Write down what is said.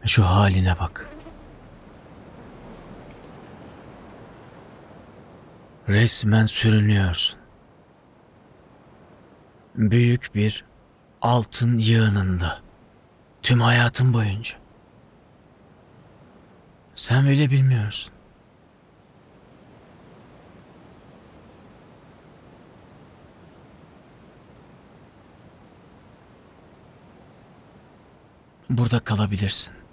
Şu haline bak. Resmen sürünüyorsun. Büyük bir altın yığınında. Tüm hayatın boyunca. Sen bile bilmiyorsun. Burada kalabilirsin.